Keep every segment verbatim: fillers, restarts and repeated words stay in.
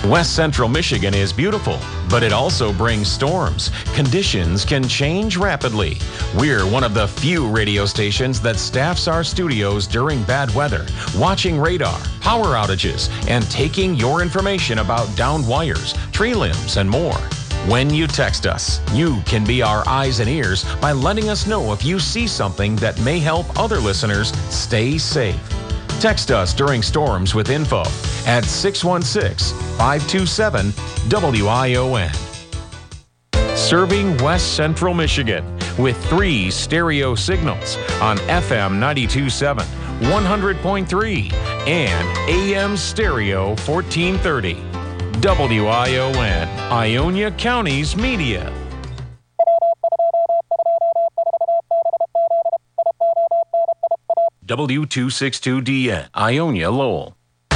West Central Michigan is beautiful, but it also brings storms. Conditions can change rapidly. We're one of the few radio stations that staffs our studios during bad weather, watching radar, power outages, and taking your information about downed wires, tree limbs, and more. When you text us, you can be our eyes and ears by letting us know if you see something that may help other listeners stay safe. Text us during storms with info at six one six, five two seven, W I O N. Serving West Central Michigan with three stereo signals on F M ninety-two point seven, one hundred point three, and A M stereo fourteen thirty. W I O N, Ionia County's media. W two sixty-two D N, Ionia Lowell.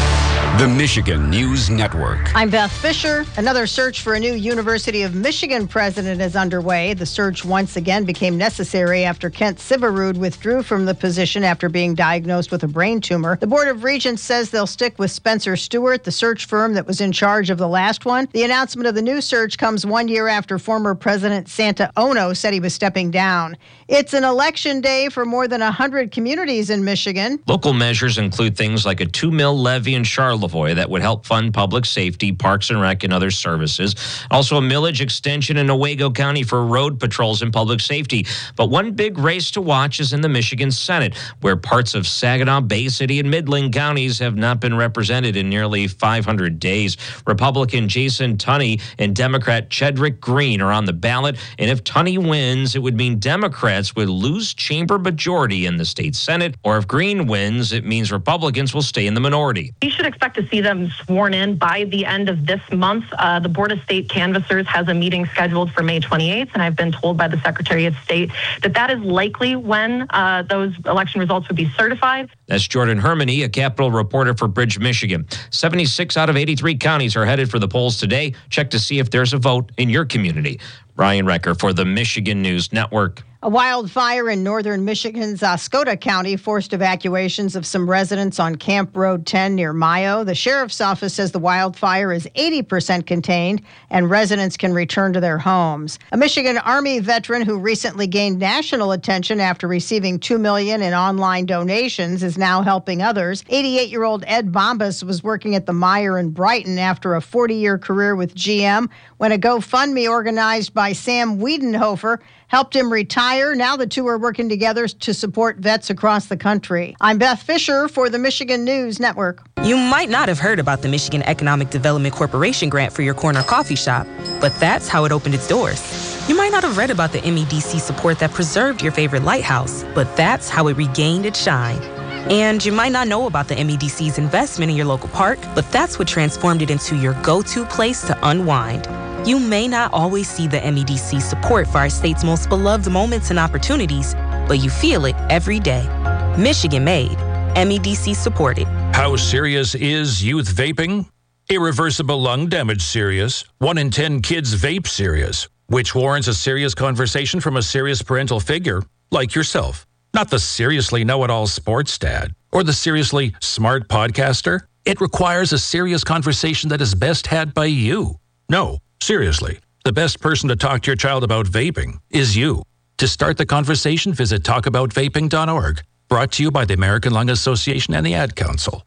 The Michigan News Network. I'm Beth Fisher. Another search for a new University of Michigan president is underway. The search once again became necessary after Kent Syverud withdrew from the position after being diagnosed with a brain tumor. The Board of Regents says they'll stick with Spencer Stewart, the search firm that was in charge of the last one. The announcement of the new search comes one year after former President Santa Ono said he was stepping down. It's an election day for more than one hundred communities in Michigan. Local measures include things like a two mil levy in Charlevoix that would help fund public safety, parks and rec, and other services. Also a millage extension in Owego County for road patrols and public safety. But one big race to watch is in the Michigan Senate, where parts of Saginaw, Bay City, and Midland counties have not been represented in nearly five hundred days. Republican Jason Tunney and Democrat Chedrick Green are on the ballot, and if Tunney wins, it would mean Democrats would lose chamber majority in the state Senate, or if Green wins, it means Republicans will stay in the minority. You should expect to see them sworn in by the end of this month. Uh, the Board of State Canvassers has a meeting scheduled for May twenty-eighth, and I've been told by the Secretary of State that that is likely when uh, those election results would be certified. That's Jordan Hermany, a Capitol reporter for Bridge, Michigan. seventy-six out of eighty-three counties are headed for the polls today. Check to see if there's a vote in your community. Ryan Recker for the Michigan News Network. A wildfire in northern Michigan's Oscoda County forced evacuations of some residents on Camp Road ten near Mayo. The sheriff's office says the wildfire is eighty percent contained and residents can return to their homes. A Michigan Army veteran who recently gained national attention after receiving two million dollars in online donations is now helping others. eighty-eight-year-old Ed Bombas was working at the Meijer in Brighton after a forty-year career with G M when a GoFundMe organized by Sam Wiedenhofer helped him retire. Now the two are working together to support vets across the country. I'm Beth Fisher for the Michigan News Network. You might not have heard about the Michigan Economic Development Corporation grant for your corner coffee shop, but that's how it opened its doors. You might not have read about the M E D C support that preserved your favorite lighthouse, but that's how it regained its shine. And you might not know about the M E D C's investment in your local park, but that's what transformed it into your go-to place to unwind. You may not always see the M E D C support for our state's most beloved moments and opportunities, but you feel it every day. Michigan made, M E D C supported. How serious is youth vaping? Irreversible lung damage serious. One in ten kids vape serious, which warrants a serious conversation from a serious parental figure like yourself. Not the seriously know-it-all sports dad or the seriously smart podcaster. It requires a serious conversation that is best had by you. No. Seriously, the best person to talk to your child about vaping is you. To start the conversation, visit talk about vaping dot org. Brought to you by the American Lung Association and the Ad Council.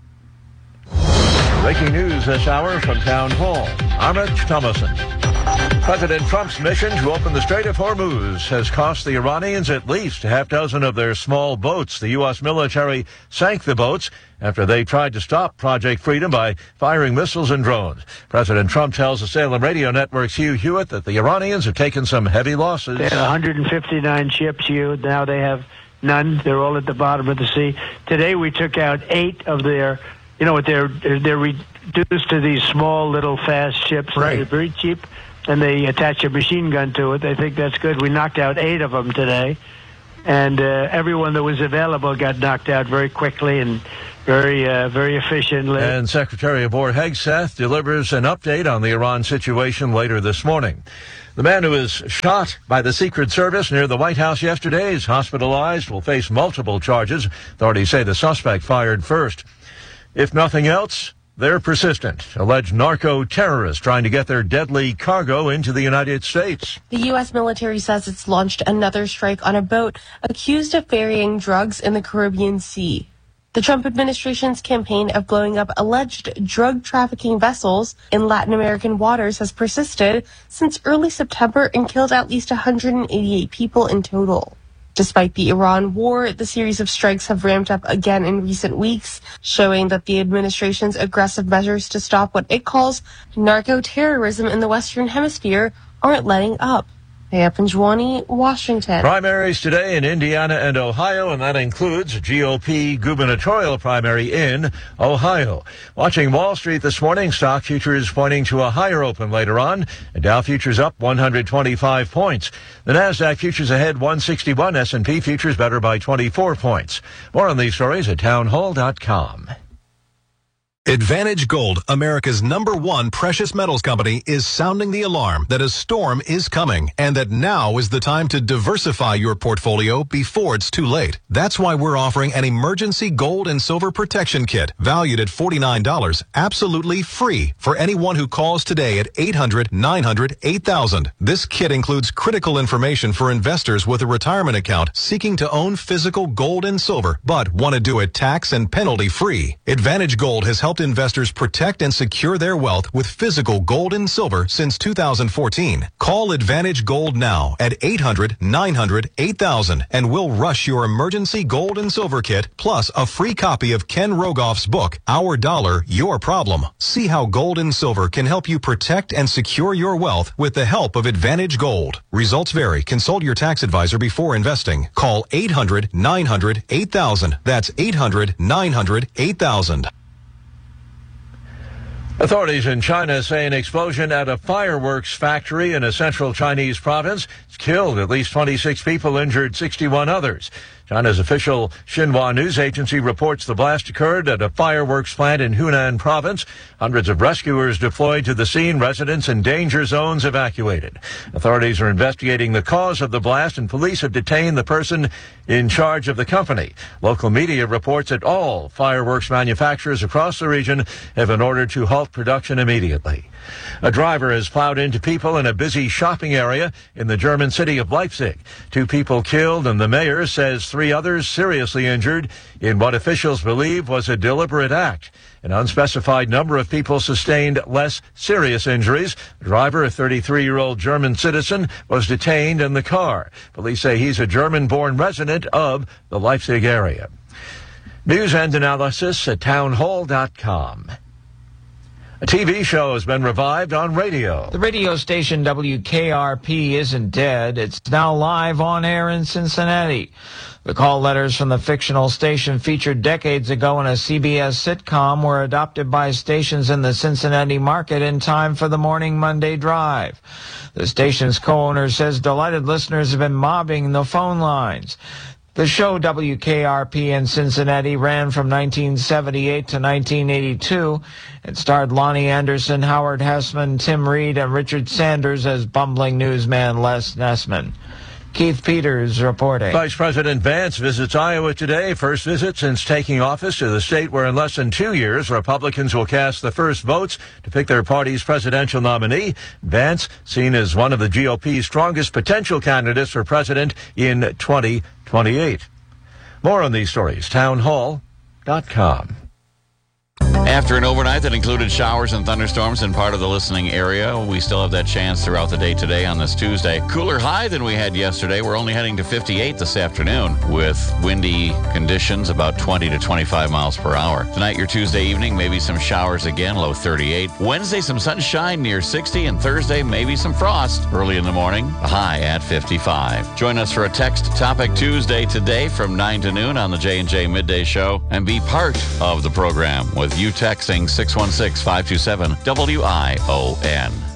Breaking news this hour from Town Hall. Amit Thomason. President Trump's mission to open the Strait of Hormuz has cost the Iranians at least a half dozen of their small boats. The U S military sank the boats after they tried to stop Project Freedom by firing missiles and drones. President Trump tells the Salem Radio Network's Hugh Hewitt that the Iranians have taken some heavy losses. They had one hundred fifty-nine ships, Hugh. Now they have none. They're all at the bottom of the sea. Today we took out eight of their, you know what, they're, they're reduced to these small little fast ships. Right. They're very cheap, and they attach a machine gun to it. They think that's good. We knocked out eight of them today. And uh, everyone that was available got knocked out very quickly and very, uh, very efficiently. And Secretary of War Hegseth delivers an update on the Iran situation later this morning. The man who was shot by the Secret Service near the White House yesterday is hospitalized, will face multiple charges. Authorities say the suspect fired first. If nothing else, they're persistent. Alleged narco-terrorists trying to get their deadly cargo into the United States. The U S military says it's launched another strike on a boat accused of ferrying drugs in the Caribbean Sea. The Trump administration's campaign of blowing up alleged drug trafficking vessels in Latin American waters has persisted since early September and killed at least one hundred eighty-eight people in total. Despite the Iran war, the series of strikes have ramped up again in recent weeks, showing that the administration's aggressive measures to stop what it calls narco-terrorism in the Western Hemisphere aren't letting up. Aya Panjwani, Washington. Primaries today in Indiana and Ohio, and that includes a G O P gubernatorial primary in Ohio. Watching Wall Street this morning, stock futures pointing to a higher open later on, and Dow futures up one hundred twenty-five points. The NASDAQ futures ahead one sixty-one, S and P futures better by twenty-four points. More on these stories at townhall dot com. Advantage Gold, America's number one precious metals company, is sounding the alarm that a storm is coming and that now is the time to diversify your portfolio before it's too late. That's why we're offering an emergency gold and silver protection kit valued at forty-nine dollars, absolutely free for anyone who calls today at eight hundred, nine hundred, eight thousand. This kit includes critical information for investors with a retirement account seeking to own physical gold and silver, but want to do it tax and penalty free. Advantage Gold has helped investors protect and secure their wealth with physical gold and silver since two thousand fourteen. Call Advantage Gold now at eight hundred, nine hundred, eight thousand and we'll rush your emergency gold and silver kit plus a free copy of Ken Rogoff's book, Our Dollar, Your Problem. See how gold and silver can help you protect and secure your wealth with the help of Advantage Gold. Results vary. Consult your tax advisor before investing. Call eight hundred, nine hundred, eight thousand. That's eight hundred, nine hundred, eight thousand. Authorities in China say an explosion at a fireworks factory in a central Chinese province has killed at least twenty-six people, injured sixty-one others. China's official Xinhua news agency reports the blast occurred at a fireworks plant in Hunan province. Hundreds of rescuers deployed to the scene, residents in danger zones evacuated. Authorities are investigating the cause of the blast, and police have detained the person in charge of the company. Local media reports that all fireworks manufacturers across the region have been ordered to halt production immediately. A driver has plowed into people in a busy shopping area in the German city of Leipzig. Two people killed, and the mayor says three others seriously injured in what officials believe was a deliberate act. An unspecified number of people sustained less serious injuries. The driver, a thirty-three-year-old German citizen, was detained in the car. Police say he's a German-born resident of the Leipzig area. News and analysis at townhall dot com. A T V show has been revived on radio. The radio station W K R P isn't dead. It's now live on air in Cincinnati. The call letters from the fictional station featured decades ago in a C B S sitcom were adopted by stations in the Cincinnati market in time for the morning Monday drive. The station's co-owner says delighted listeners have been mobbing the phone lines. The show W K R P in Cincinnati ran from nineteen seventy-eight to nineteen eighty-two. It starred Lonnie Anderson, Howard Hessman, Tim Reed, and Richard Sanders as bumbling newsman Les Nessman. Keith Peters reporting. Vice President Vance visits Iowa today. First visit since taking office to the state where in less than two years, Republicans will cast the first votes to pick their party's presidential nominee. Vance, seen as one of the G O P's strongest potential candidates for president in twenty twenty-eight. More on these stories, townhall dot com. After an overnight that included showers and thunderstorms in part of the listening area, we still have that chance throughout the day today on this Tuesday. Cooler high than we had yesterday. We're only heading to fifty-eight this afternoon with windy conditions about twenty to twenty-five miles per hour. Tonight, your Tuesday evening, maybe some showers again, low thirty-eight. Wednesday, some sunshine near sixty, and Thursday, maybe some frost early in the morning, a high at fifty-five. Join us for a Text Topic Tuesday today from nine to noon on the J and J Midday Show and be part of the program with you texting six one six, five two seven, W I O N.